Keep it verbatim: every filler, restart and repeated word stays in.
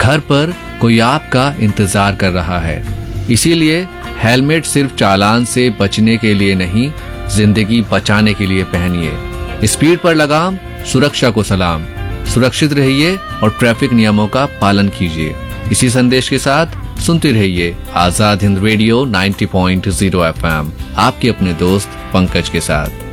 घर पर कोई आपका इंतजार कर रहा है। इसीलिए हेलमेट सिर्फ चालान से बचने के लिए नहीं, जिंदगी बचाने के लिए पहनिए। स्पीड पर लगाम, सुरक्षा को सलाम। सुरक्षित रहिए और ट्रैफिक नियमों का पालन कीजिए। इसी संदेश के साथ सुनते रहिए आजाद हिंद रेडियो नब्बे पॉइंट शून्य एफ एम, आपके अपने दोस्त पंकज के साथ।